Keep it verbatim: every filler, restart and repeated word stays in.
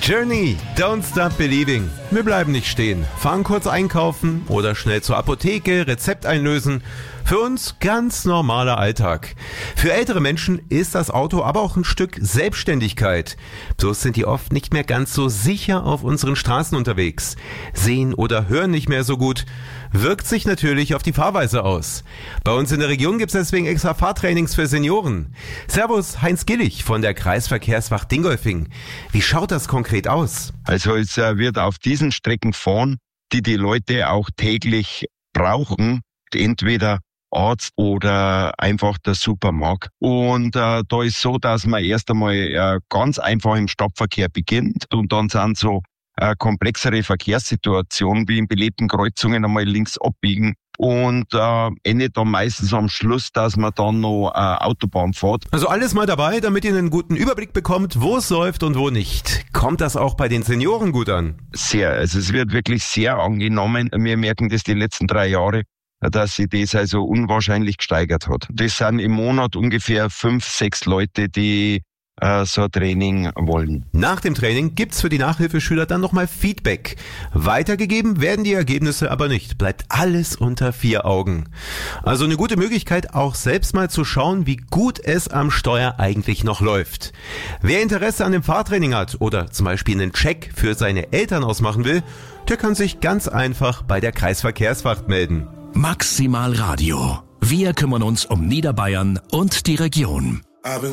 Journey, don't stop believing. Wir bleiben nicht stehen, fahren kurz einkaufen oder schnell zur Apotheke, Rezept einlösen. Für uns ganz normaler Alltag. Für ältere Menschen ist das Auto aber auch ein Stück Selbstständigkeit. Bloß sind die oft nicht mehr ganz so sicher auf unseren Straßen unterwegs. Sehen oder hören nicht mehr so gut. Wirkt sich natürlich auf die Fahrweise aus. Bei uns in der Region gibt es deswegen extra Fahrtrainings für Senioren. Servus, Heinz Gillig von der Kreisverkehrswacht Dingolfing. Wie schaut das konkret aus? Also es wird auf diesen Strecken fahren, die die Leute auch täglich brauchen. Entweder Arzt oder einfach der Supermarkt. Und äh, da ist so, dass man erst einmal äh, ganz einfach im Stadtverkehr beginnt und dann sind so äh, komplexere Verkehrssituationen wie in belebten Kreuzungen einmal links abbiegen und äh, endet dann meistens am Schluss, dass man dann noch äh, Autobahn fährt. Also alles mal dabei, damit ihr einen guten Überblick bekommt, wo es läuft und wo nicht. Kommt das auch bei den Senioren gut an? Sehr, also es wird wirklich sehr angenommen. Wir merken das die letzten drei Jahre, dass sich das also unwahrscheinlich gesteigert hat. Das sind im Monat ungefähr fünf, sechs Leute, die äh, so ein Training wollen. Nach dem Training gibt's für die Nachhilfeschüler dann nochmal Feedback. Weitergegeben werden die Ergebnisse aber nicht. Bleibt alles unter vier Augen. Also eine gute Möglichkeit, auch selbst mal zu schauen, wie gut es am Steuer eigentlich noch läuft. Wer Interesse an dem Fahrtraining hat oder zum Beispiel einen Check für seine Eltern ausmachen will, der kann sich ganz einfach bei der Kreisverkehrswacht melden. Maximal Radio. Wir kümmern uns um Niederbayern und die Region.